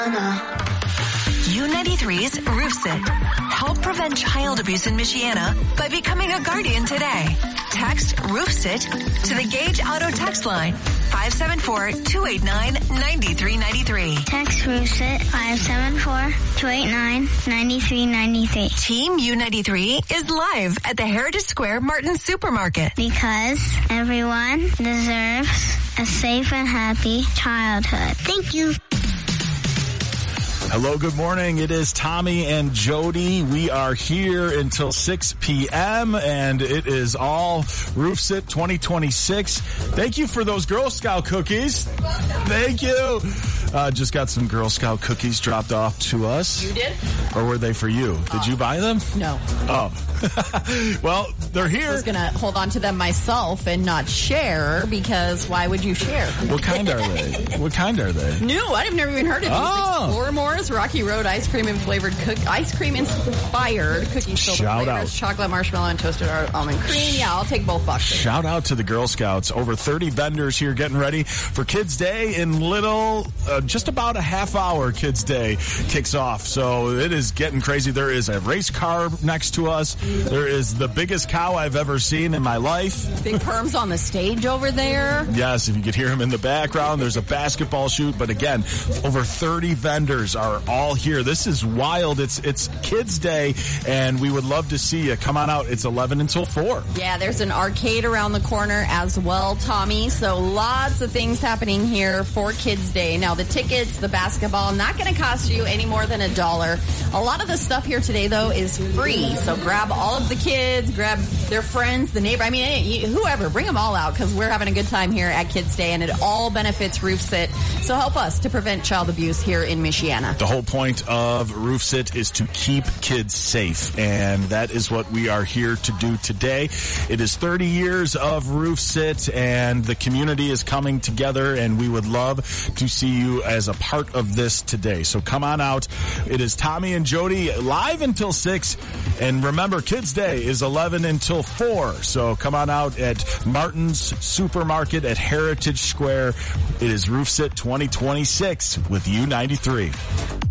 U93's Roof Sit. Help prevent child abuse in Michiana by becoming a guardian today. Text Roof Sit to the Gage Auto text line 574-289-9393. Text Roof Sit 574-289-9393. Team U93 is live at the Heritage Square Martin Supermarket. Because everyone deserves a safe and happy childhood. Thank you. Hello, good morning. It is Tommy and Jody. We are here until 6 p.m. and it is all Roof Sit 2026. Thank you for those Girl Scout cookies. Thank you. Just got some Girl Scout cookies dropped off to us. You did? Or were they for you? Did you buy them? No. Oh. Well, they're here. I was going to hold on to them myself and not share because why would you share? What kind are they? What kind are they? New. I've never even heard of these. Explore More's Rocky Road ice cream and flavored ice cream inspired cookies filled with flavors, out. chocolate, marshmallow, and toasted almond cream. Yeah, I'll take both boxes. Shout out to the Girl Scouts. Over 30 vendors here getting ready for Kids Day in just about a half hour. Kids Day kicks off. So it is getting crazy. There is a race car next to us. There is the biggest cow I've ever seen in my life. Big perms on the stage over there. Yes, if you could hear him in the background, there's a basketball shoot. But again, over 30 vendors are all here. This is wild. It's Kids Day, and we would love to see you. Come on out. It's 11 until 4. Yeah, there's an arcade around the corner as well, Tommy. So lots of things happening here for Kids Day. Now, the tickets, the basketball, not going to cost you any more than $1. A lot of the stuff here today, though, is free. So grab all of the kids, grab their friends, the neighbor. I mean, whoever, bring them all out because we're having a good time here at Kids Day, and it all benefits Roof Sit. So help us to prevent child abuse here in Michiana. The whole point of Roof Sit is to keep kids safe, and that is what we are here to do today. It is 30 years of Roof Sit, and the community is coming together, and we would love to see you as a part of this today. So come on out. It is Tommy and Jody live until 6, and remember, Kids Day is 11 until 4. So come on out at Martin's Supermarket at Heritage Square. It is Roof Sit 2026 with U93.